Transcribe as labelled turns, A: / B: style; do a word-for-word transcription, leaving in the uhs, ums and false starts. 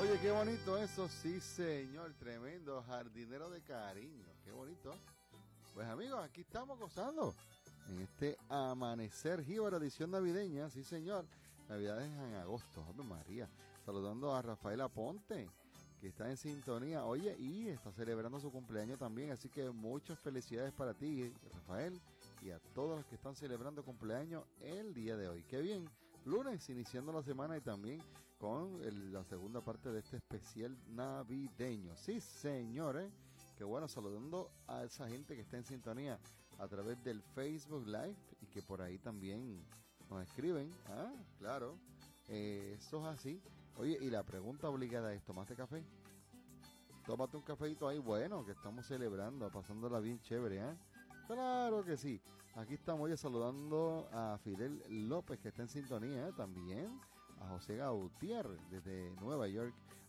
A: Oye, qué bonito eso, sí señor, tremendo jardinero de cariño, qué bonito. Pues amigos, aquí estamos gozando en este amanecer jíbaro, edición navideña, sí señor, navidades en agosto, Ave María, saludando a Rafael Aponte, que está en sintonía, oye, y está celebrando su cumpleaños también, así que muchas felicidades para ti, Rafael, y a todos los que están celebrando cumpleaños el día de hoy. Qué bien, lunes iniciando la semana y también con el, la segunda parte de este especial navideño. Sí, señores, qué bueno, saludando a esa gente que está en sintonía a través del Facebook Live y que por ahí también nos escriben. Ah, claro, eh, eso es así. Oye, y la pregunta obligada es, ¿tomaste café? Tómate un cafecito ahí, bueno, que estamos celebrando, pasándola bien chévere, ¿eh? Claro que sí. Aquí estamos ya saludando a Fidel López, que está en sintonía, ¿eh? También a José Gautier, desde Nueva York.